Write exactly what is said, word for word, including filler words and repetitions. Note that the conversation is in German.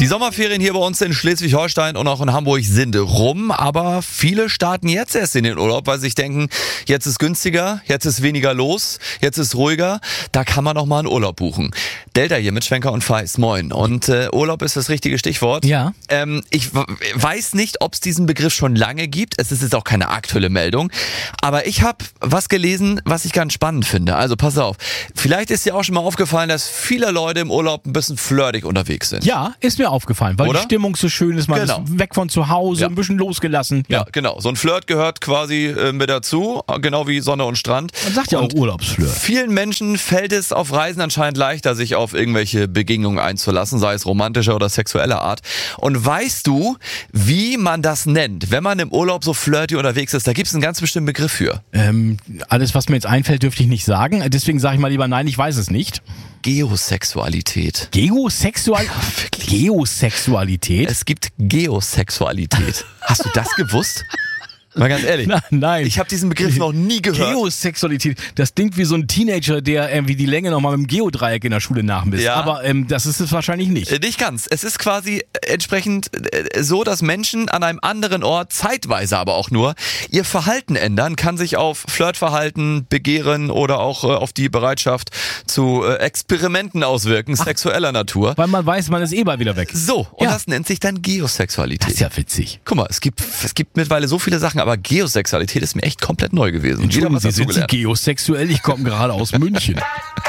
Die Sommerferien hier bei uns in Schleswig-Holstein und auch in Hamburg sind rum, aber viele starten jetzt erst in den Urlaub, weil sie sich denken, jetzt ist günstiger, jetzt ist weniger los, jetzt ist ruhiger, da kann man noch mal einen Urlaub buchen. Delta hier mit Schwenker und Feist, moin. Und äh, Urlaub ist das richtige Stichwort. Ja. Ähm, ich w- weiß nicht, ob es diesen Begriff schon lange gibt, es ist jetzt auch keine aktuelle Meldung, aber ich habe was gelesen, was ich ganz spannend finde. Also pass auf, vielleicht ist dir auch schon mal aufgefallen, dass viele Leute im Urlaub ein bisschen flirtig unterwegs sind. Ja, ist mir aufgefallen, weil Oder? die Stimmung so schön ist, man Genau. ist weg von zu Hause, Ja. ein bisschen losgelassen. Ja, genau. So ein Flirt gehört quasi äh, mit dazu, genau wie Sonne und Strand. Man sagt ja auch Und Urlaubsflirt. vielen Menschen fällt es auf Reisen anscheinend leichter, sich auf irgendwelche Begegnungen einzulassen, sei es romantischer oder sexueller Art. Und weißt du, wie man das nennt, wenn man im Urlaub so flirty unterwegs ist? Da gibt es einen ganz bestimmten Begriff für. Ähm, alles, was mir jetzt einfällt, dürfte ich nicht sagen. Deswegen sage ich mal lieber nein, ich weiß es nicht. Geosexualität. Geosexual... Geosexualität? Es gibt Geosexualität. Hast du das gewusst? Mal ganz ehrlich. Nein, nein. Ich habe diesen Begriff noch nie gehört. Geosexualität, das klingt wie so ein Teenager, der irgendwie die Länge nochmal mit dem Geodreieck in der Schule nachmisst. Ja. Aber ähm, das ist es wahrscheinlich nicht. Äh, Nicht ganz. Es ist quasi entsprechend äh, so, dass Menschen an einem anderen Ort, zeitweise aber auch nur, ihr Verhalten ändern, kann sich auf Flirtverhalten, Begehren oder auch äh, auf die Bereitschaft zu äh, Experimenten auswirken, sexueller Natur. Weil man weiß, man ist eh bald wieder weg. So, und Ja. das nennt sich dann Geosexualität. Das ist ja witzig. Guck mal, es gibt, es gibt mittlerweile so viele Sachen, aber Geosexualität ist mir echt komplett neu gewesen. Wieder Entschuldigen was Sie, sind Sie dazugelernt. geosexuell? Ich komme gerade aus München.